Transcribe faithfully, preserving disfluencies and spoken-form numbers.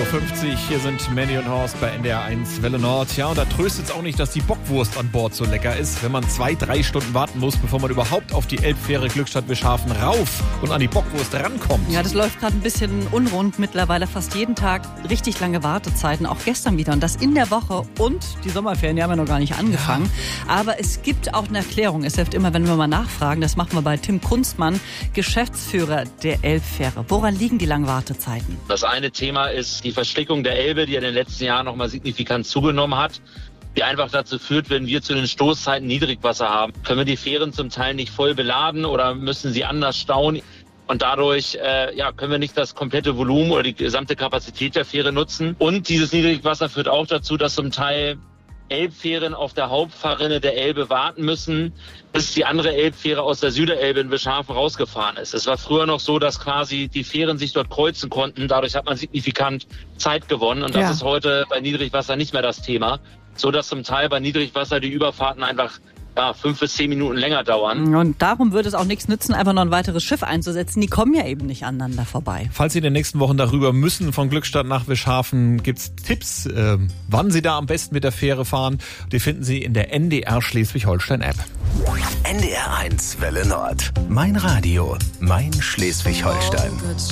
fünfzig Uhr, hier sind Manny und Horst bei N D R eins Welle Nord. Ja, und da tröstet es auch nicht, dass die Bockwurst an Bord so lecker ist, wenn man zwei, drei Stunden warten muss, bevor man überhaupt auf die Elbfähre Glückstadt-Wischhafen rauf und an die Bockwurst rankommt. Ja, das läuft gerade ein bisschen unrund mittlerweile. Fast jeden Tag richtig lange Wartezeiten, auch gestern wieder. Und das in der Woche. Und die Sommerferien, die haben ja noch gar nicht angefangen. Ja. Aber es gibt auch eine Erklärung. Es hilft immer, wenn wir mal nachfragen. Das machen wir bei Tim Kunstmann, Geschäftsführer der Elbfähre. Woran liegen die langen Wartezeiten? Das eine Thema ist die Verschlickung der Elbe, die in den letzten Jahren noch mal signifikant zugenommen hat, die einfach dazu führt, wenn wir zu den Stoßzeiten Niedrigwasser haben, können wir die Fähren zum Teil nicht voll beladen oder müssen sie anders stauen. Und dadurch äh, ja, können wir nicht das komplette Volumen oder die gesamte Kapazität der Fähre nutzen. Und dieses Niedrigwasser führt auch dazu, dass zum Teil Elbfähren auf der Hauptfahrrinne der Elbe warten müssen, bis die andere Elbfähre aus der Süderelbe in Wischhafen rausgefahren ist. Es war früher noch so, dass quasi die Fähren sich dort kreuzen konnten. Dadurch hat man signifikant Zeit gewonnen. Und das ja. ist heute bei Niedrigwasser nicht mehr das Thema. So dass zum Teil bei Niedrigwasser die Überfahrten einfach ja, fünf bis zehn Minuten länger dauern. Und darum würde es auch nichts nützen, einfach noch ein weiteres Schiff einzusetzen. Die kommen ja eben nicht aneinander vorbei. Falls Sie in den nächsten Wochen darüber müssen, von Glückstadt nach Wischhafen, gibt's Tipps, äh, wann Sie da am besten mit der Fähre fahren. Die finden Sie in der N D R Schleswig-Holstein-App. N D R eins Welle Nord. Mein Radio, mein Schleswig-Holstein.